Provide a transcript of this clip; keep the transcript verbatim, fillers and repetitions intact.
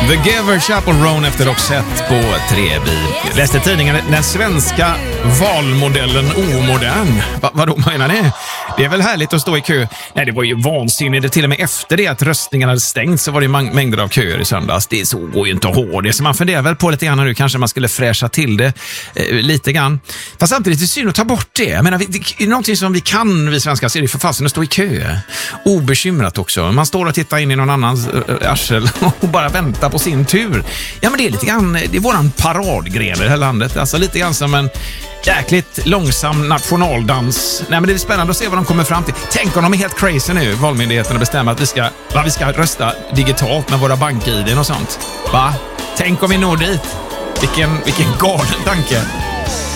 The Giver, Chapel Roan efter Roxette på tre B. Läste tidningen, den svenska valmodellen omodern. Va, vadå menar ni? Det är väl härligt att stå i kö? Nej, det var ju vansinnigt. Till och med efter det att röstningen hade stängt så var det mang- mängder av köer i söndags. Det så går ju inte att ha det. Så man funderar väl på lite grann nu. Kanske man skulle fräscha till det eh, lite grann. Fast samtidigt är det synd att ta bort det. Jag menar, vi, det är någonting som vi kan, vi svenskar, så är det för fasen att stå i kö. Obekymrat också. Man står och tittar in i någon annans äh, arsel och bara väntar på sin tur. Ja, men det är lite grann, det är våran paradgren i det här landet. Alltså lite grann som en jäkligt långsam nationaldans. Nej, men det är spännande att se vad de kommer fram till. Tänk om de är helt crazy nu, valmyndigheterna bestämmer att vi ska, va, vi ska rösta digitalt med våra bank-I D och sånt. Va? Tänk om vi når dit. Vilken, vilken galen tanke.